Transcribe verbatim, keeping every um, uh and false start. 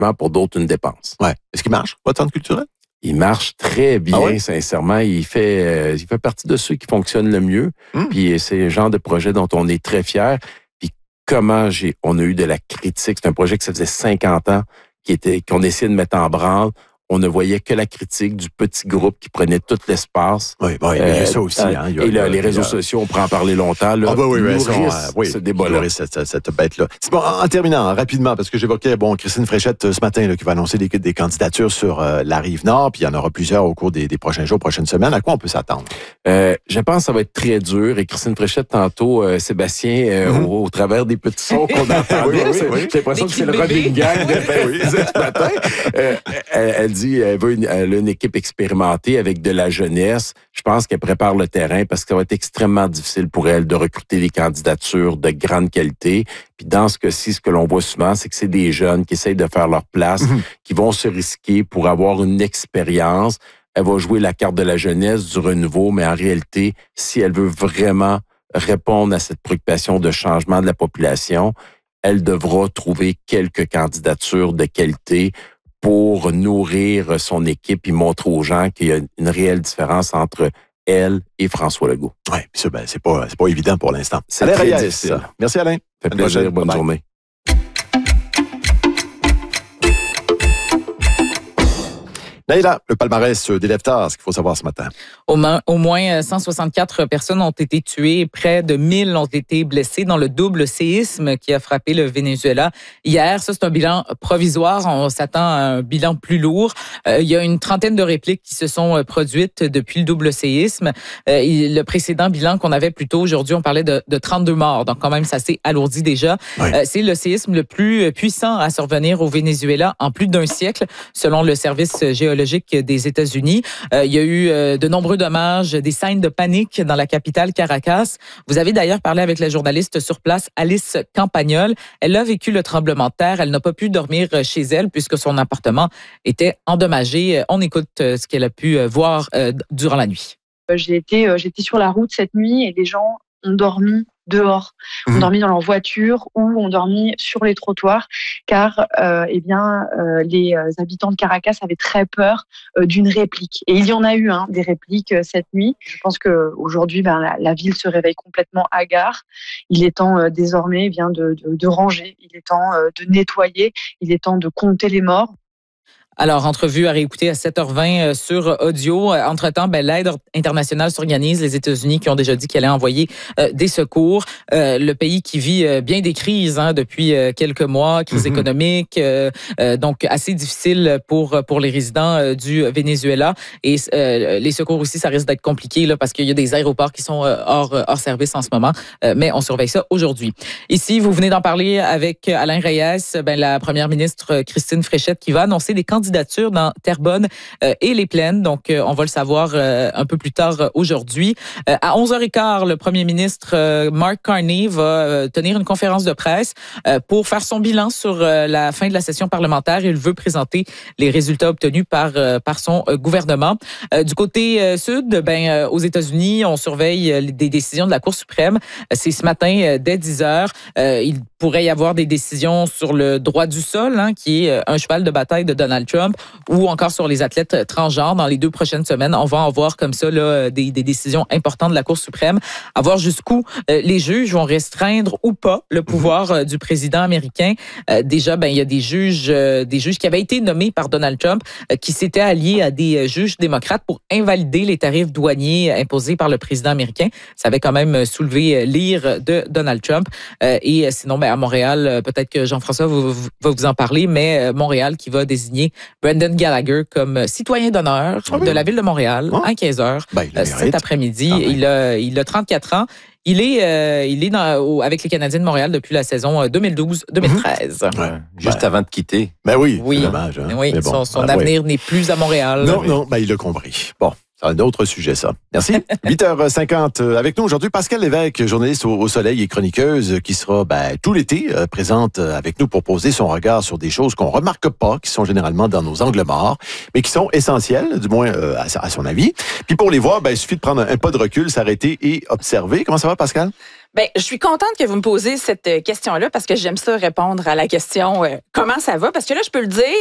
équipement, pour d'autres, une dépense. Ouais. Est-ce qu'il marche, votre centre culturel? Il marche très bien, ah oui? Sincèrement. Il fait, euh, il fait partie de ceux qui fonctionnent le mieux. Mmh. Puis c'est le genre de projet dont on est très fiers. Puis comment j'ai, on a eu de la critique. C'est un projet que ça faisait cinquante ans qui était, qu'on essayait de mettre en branle. On ne voyait que la critique du petit groupe qui prenait tout l'espace. Oui, bon, il y a euh, ça aussi. Hein, il y a, et là, il y a, les réseaux il y a... sociaux, on pourrait en parler longtemps. Là, ah bah oui, oui, nourrissent euh, oui, ce débat-là. Cette, cette, cette bête-là. Bon, en, en terminant, rapidement, parce que j'évoquais bon, Christine Fréchette ce matin là, qui va annoncer des, des candidatures sur euh, la Rive-Nord, puis il y en aura plusieurs au cours des, des prochains jours, prochaines semaines. À quoi on peut s'attendre? Euh, je pense que ça va être très dur. Et Christine Fréchette, tantôt, euh, Sébastien, euh, mm-hmm. au, au travers des petits sons qu'on entend, oui, oui, oui. J'ai l'impression que c'est le running gang de ce matin. Euh, elle, elle dit elle veut une, elle a une équipe expérimentée avec de la jeunesse. Je pense qu'elle prépare le terrain parce que ça va être extrêmement difficile pour elle de recruter des candidatures de grande qualité. Puis dans ce cas-ci, ce que l'on voit souvent, c'est que c'est des jeunes qui essayent de faire leur place, mm-hmm. qui vont se risquer pour avoir une expérience. Elle va jouer la carte de la jeunesse, du renouveau, mais en réalité, si elle veut vraiment répondre à cette préoccupation de changement de la population, elle devra trouver quelques candidatures de qualité pour nourrir son équipe et montrer aux gens qu'il y a une réelle différence entre elle et François Legault. Oui, puis ça, ben, c'est pas, c'est pas évident pour l'instant. C'est Alain très Reyes. Difficile. Merci Alain. Ça fait plaisir. Bonne Bye. Journée. Naïla, le palmarès des lève-tard, ce qu'il faut savoir ce matin. Au, moins, au moins cent soixante-quatre personnes ont été tuées, près de mille ont été blessées dans le double séisme qui a frappé le Venezuela hier. Ça, c'est un bilan provisoire. On s'attend à un bilan plus lourd. Euh, il y a une trentaine de répliques qui se sont produites depuis le double séisme. Euh, le précédent bilan qu'on avait plus tôt aujourd'hui, on parlait de, de trente-deux morts. Donc, quand même, ça s'est alourdi déjà. Oui. Euh, c'est le séisme le plus puissant à survenir au Venezuela en plus d'un siècle, selon le service géologique des États-Unis. Euh, il y a eu euh, de nombreux dommages, des scènes de panique dans la capitale Caracas. Vous avez d'ailleurs parlé avec la journaliste sur place, Alice Campagnol. Elle a vécu le tremblement de terre. Elle n'a pas pu dormir chez elle puisque son appartement était endommagé. On écoute ce qu'elle a pu voir euh, durant la nuit. J'ai été, euh, j'étais sur la route cette nuit et les gens ont dormi dehors, mmh. ont dormi dans leur voiture ou ont dormi sur les trottoirs, car euh, eh bien euh, les habitants de Caracas avaient très peur euh, d'une réplique. Et il y en a eu hein, des répliques euh, cette nuit. Je pense que aujourd'hui, ben, la, la ville se réveille complètement hagard. Il est temps euh, désormais eh bien de, de, de ranger, il est temps euh, de nettoyer, il est temps de compter les morts. Alors, entrevue à réécouter à sept heures vingt sur audio. Entre-temps, ben, l'aide internationale s'organise. Les États-Unis qui ont déjà dit qu'elle allait envoyer euh, des secours. Euh, le pays qui vit euh, bien des crises hein, depuis euh, quelques mois, crise mm-hmm. économique, euh, euh, donc assez difficile pour pour les résidents euh, du Venezuela. Et euh, les secours aussi, ça risque d'être compliqué là, parce qu'il y a des aéroports qui sont euh, hors hors service en ce moment. Euh, mais on surveille ça aujourd'hui. Ici, vous venez d'en parler avec Alain Reyes, ben, la première ministre Christine Fréchette qui va annoncer des candidatures dans Terrebonne euh, et les Plaines. Donc, euh, on va le savoir euh, un peu plus tard euh, aujourd'hui. Euh, à onze heures quinze, le premier ministre euh, Mark Carney va euh, tenir une conférence de presse euh, pour faire son bilan sur euh, la fin de la session parlementaire. Il veut présenter les résultats obtenus par euh, par son euh, gouvernement. Euh, du côté euh, sud, ben euh, aux États-Unis, on surveille euh, des décisions de la Cour suprême. Euh, c'est ce matin euh, dès dix heures. Euh, il pourrait y avoir des décisions sur le droit du sol, hein, qui est un cheval de bataille de Donald Trump, ou encore sur les athlètes transgenres. Dans les deux prochaines semaines, on va en voir comme ça là, des, des décisions importantes de la Cour suprême, à voir jusqu'où euh, les juges vont restreindre ou pas le pouvoir euh, du président américain. Euh, déjà, ben il y a des juges, euh, des juges qui avaient été nommés par Donald Trump, euh, qui s'étaient alliés à des euh, juges démocrates pour invalider les tarifs douaniers imposés par le président américain. Ça avait quand même soulevé l'ire de Donald Trump. Euh, et sinon, ben à Montréal, peut-être que Jean-François va vous, va vous en parler, mais Montréal qui va désigner Brendan Gallagher comme citoyen d'honneur ah oui. de la ville de Montréal oh. à quinze heures ben, cet après-midi. Ah oui. Il a, il a trente-quatre ans. Il est, euh, il est dans, au, avec les Canadiens de Montréal depuis la saison deux mille douze deux mille treize. Mmh. Ouais. Juste ben, avant de quitter. Ben oui, oui. c'est dommage. Hein? Oui, bon, son, son ben, avenir oui. n'est plus à Montréal. Non, oui. non, ben, il l'a compris. Bon. C'est un autre sujet, ça. Merci. huit heures cinquante avec nous aujourd'hui, Pascal Lévesque, journaliste au, au Soleil et chroniqueuse, qui sera ben, tout l'été euh, présente avec nous pour poser son regard sur des choses qu'on remarque pas, qui sont généralement dans nos angles morts, mais qui sont essentielles, du moins euh, à, à son avis. Puis pour les voir, ben, il suffit de prendre un, un pas de recul, s'arrêter et observer. Comment ça va, Pascal? Ben, je suis contente que vous me posiez cette question-là parce que j'aime ça répondre à la question euh, comment ça va? Parce que là, je peux le dire,